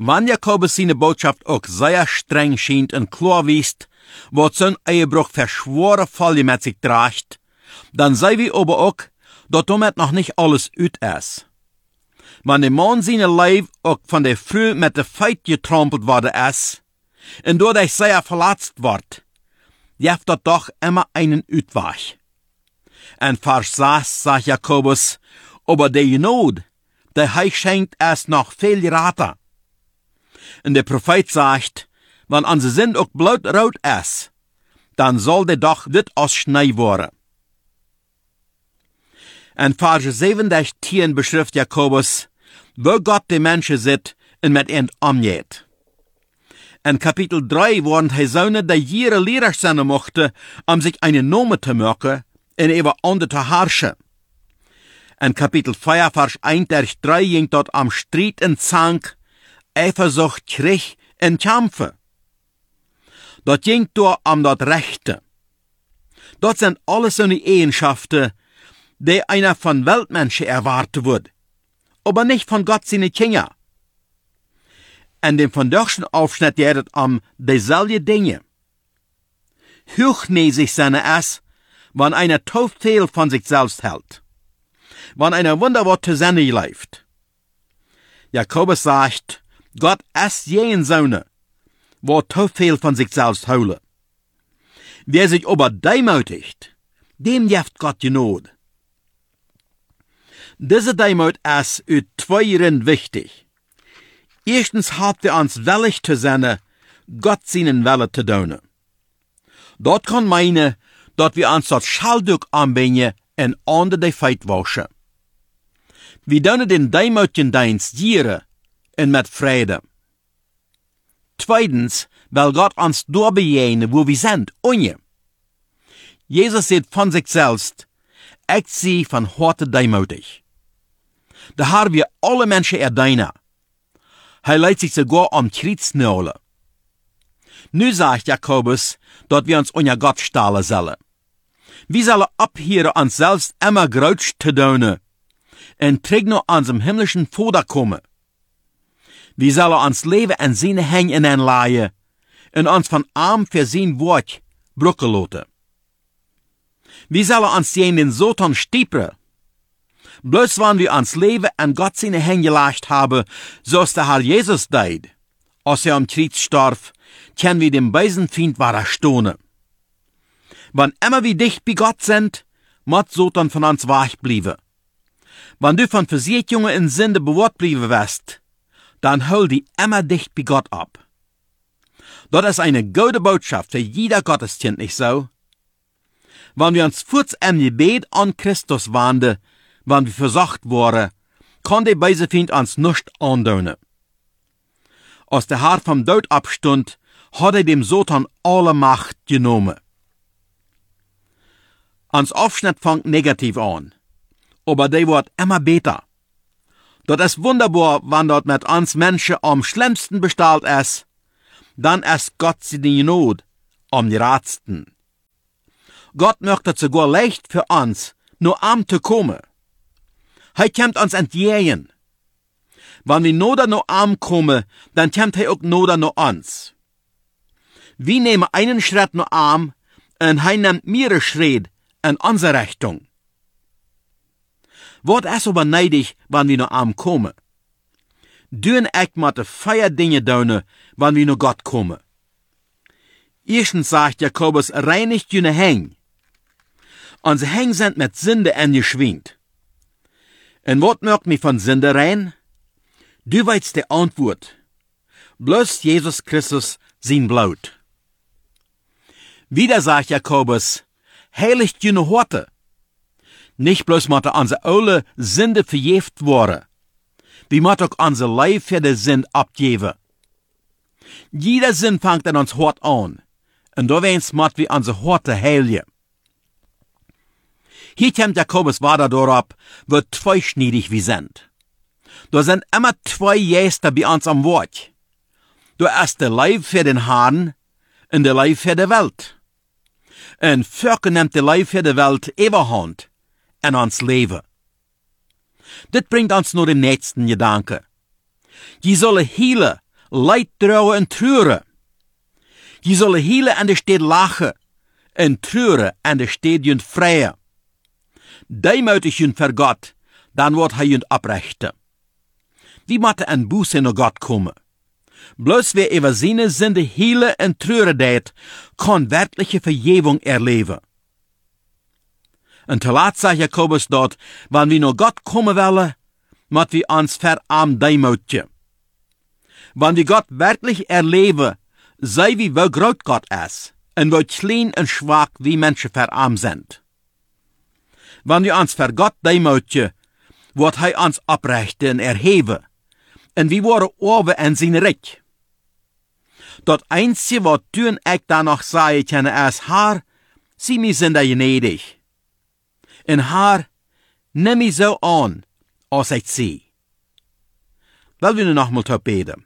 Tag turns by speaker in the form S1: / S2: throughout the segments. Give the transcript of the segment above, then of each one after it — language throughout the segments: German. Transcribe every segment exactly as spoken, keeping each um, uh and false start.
S1: Wann Jakobus seine Botschaft auch sehr streng scheint und klar wiest, wat zo'n Ehebruch verschworen Fälle mit sich trägt, dann sei wir aber auch, dass damit noch nicht alles ut ist. Wenn der Mann seine Leib auch von der Frau mit der Feit getrampelt worden ist, und dadurch sehr verletzt wird, jeft dort doch immer einen Utweg. En Vers sechs sagt Jakobus, aber der Genod, der Heil schenkt erst noch viel Rater. Und der Prophet sagt, wenn unsere Sinn auch blutrot ist, dann soll der doch dit aus Schnee worden. En Vers siebenunddreißig beschrift Jakobus, wo Gott die Menschen sieht und mit ihnen umgeht. In Kapitel drei waren die Söhne, die jere Lehrer sein mochten, um sich einen Namen zu machen und über andere zu herrschen. In Kapitel vier, Vers eins durch drei ging dort am Streit und Zank, Eifersucht, Krieg und Kämpfe. Dort ging dort um das Rechte. Dort sind alles so eine Eigenschaften, die einer von Weltmenschen erwartet wird, aber nicht von Gott seine Kinder. In dem von deutschen Aufschnitt geht es um dieselbe Dinge. Hochnäsig seine es, wenn einer zu viel von sich selbst hält. Wenn einer wunderbar zu Sende läuft. Jakobus sagt, Gott ist jeden Söhne, wo zu viel von sich selbst holen. Wer sich aber demütigt, dem jeft Gott Genod. Diese Demut ist uit zwei Gründen wichtig. Erstens habt wir uns willig zu sein, Gott seinen Wille zu tun. Dort kann meinen, dass wir uns das Schallduk anbinden und andere die Feit waschen. Wir tun den demütigen Dienst hier und mit Friede. Zweitens, weil Gott uns dort bejenen, wo wir sind, ohne. Jesus sagt von sich selbst, ich sie von Harte demütig. Da haben wir alle Menschen erdeinen. Hij leidt sich sogar am Kreuz nöle. Nu sagt Jakobus, dass wir uns unter Gott stellen sollen. Wir sollen abhören, uns selbst immer groß zu tun und trägt nur unserem himmlischen Vater kommen. Wir sollen uns Leben in seine Hände einleihen und uns von Arm für sein Wort brücken lassen. Wir sollen uns gegen den Satan stiepern. Bloß wenn wir uns Leben an Gott seine Hände gelegt haben, so ist der Herr Jesus deid, als er am Kreuz starb, können wir dem bösen Feind wahrer stohnen. Wenn immer wir dicht bei Gott sind, muss Satan von uns wach bleiben. Wenn du von Versicherungen in Sünde bewahrt bleiben wirst, dann hol die immer dicht bei Gott ab. Das ist eine gute Botschaft für jeder Gotteskind, nicht so? Wenn wir uns kurz im Gebet an Christus wandern, wenn wir versucht waren, kann der böse Feind uns nicht andaunen. Als der Herr vom Tod abstund, hat er dem Satan alle Macht genommen. Ans Aufschnitt fängt negativ an, aber der wird immer besser. Das ist wunderbar, wenn dort mit uns Menschen am schlimmsten bestellt ist, dann ist Gott seine Not am geradsten. Gott möchte sogar leicht für uns, nur arm zu kommen. Er kommt uns entgegen. Wenn wir nur noch arm kommen, dann kommt er auch nur noch uns. Wir nehmen einen Schritt nur arm, und er nimmt mehrere Schritte in unsere Richtung. Wort ist aber neidig, wenn wir nur arm kommen. Dün echt mit de vier Dinge tun, wenn wir nur Gott kommen. Erstens sagt Jakobus, reinigt jene Häng. Unsere Hänge sind mit Sünde angeschwingt. Und was merkt mich von Sünde rein? Du weißt die Antwort. Bloß Jesus Christus sein Blut. Wieder sagt Jakobus, heiligt jene Horte. Nicht bloß muss unsere alle Sünde verjeft worden. Wir müssen auch unser Leib für die Sünde abgeben. Jeder Sinn fängt an uns Hort an. Und da wens müssen wir unsere Horte heiligen. Hier kommt Jakobus weiter darauf, wo zweischneidig wir sind. Da sind immer zwei Gäste bei uns am Wort. Da ist der Leib für den Herrn und der Leib für die Welt. Und Völker nimmt der Leib für die Welt Überhand in uns Leben. Das bringt uns nur den nächsten Gedanke. Die sollen heilen, Leid trouwen en treuren. Je zullen hele en de steed lachen, en treuren en de steed junt vrije. Deemuitig junt voor God, dan wordt hij junt oprechten. Wie moeten en boos naar God komen? Bloos wer über seine Sünde hele en treuren deed, kan werkliche Vergebung erleben. En te laat sagt Jakobus dort, wann wir naar Gott kommen wollen, moet wir uns verarm deimutje. Wann wir Gott wirklich erleben, sei wie wo groot Gott ist, en wo klein en schwach wie Menschen verarm sind. Wann wir uns ver Gott deimutje, wird hij ons oprechten en erheben, en wir worden over en zijn recht. Dat einzige wat toen ik dan nog zei kennen is haar, zie mij zijn dat gnädig. En haar, neem mij zo aan, als ik zie. Wel we nu nog mal tot beten.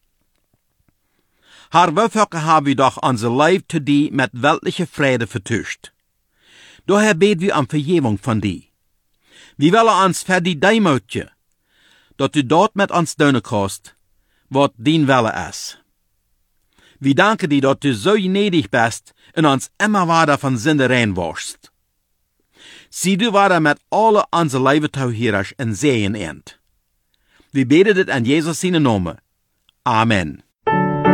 S1: Haar wofür haben wir doch unser Leib zu dir mit weltliche Freude vertuscht. Daher beten wir um Vergebung von dir. Wir wollen uns für die deimutje, dat du dort mit uns doen kannst, wat dien Wille ist. Wir danken dir, dass du so gnädig bist und uns immer weiter von Sünde reinwäschst. Sieh du weiter mit alle unsere Leibetauhierers und Sehen end. Wir beten dit an Jesus seine Namen. Amen.